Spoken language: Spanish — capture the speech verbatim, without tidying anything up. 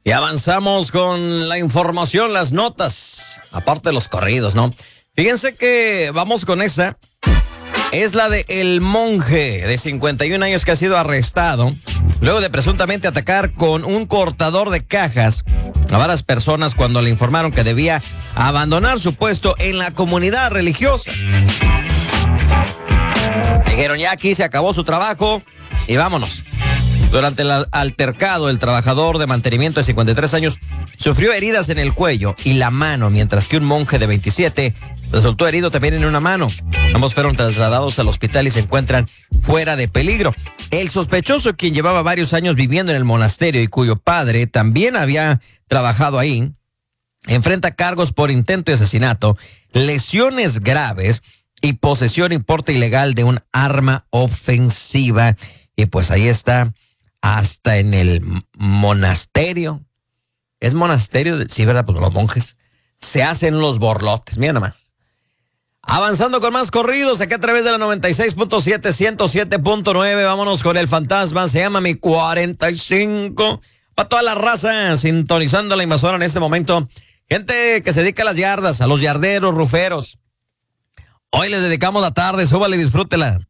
Y avanzamos con la información, las notas, aparte de los corridos, ¿no? Fíjense que vamos con esta. Es la de el monje de cincuenta y un años que ha sido arrestado luego de presuntamente atacar con un cortador de cajas a varias personas cuando le informaron que debía abandonar su puesto en la comunidad religiosa. Dijeron, ya aquí se acabó su trabajo y vámonos. Durante el altercado, el trabajador de mantenimiento de cincuenta y tres años sufrió heridas en el cuello y la mano, mientras que un monje de veintisiete resultó herido también en una mano. Ambos fueron trasladados al hospital y se encuentran fuera de peligro. El sospechoso, quien llevaba varios años viviendo en el monasterio y cuyo padre también había trabajado ahí, enfrenta cargos por intento de asesinato, lesiones graves y posesión y porte ilegal de un arma ofensiva. Y pues ahí está, hasta en el monasterio. ¿Es monasterio? Sí, ¿verdad? Pues los monjes se hacen los borlotes. Mira nomás. Avanzando con más corridos, aquí a través de la noventa y seis punto siete, ciento siete punto nueve. Vámonos con el fantasma, se llama Mi cuarenta y cinco. Para toda la raza sintonizando la invasora en este momento. Gente que se dedica a las yardas, a los yarderos, ruferos. Hoy les dedicamos la tarde, súbale y disfrútela.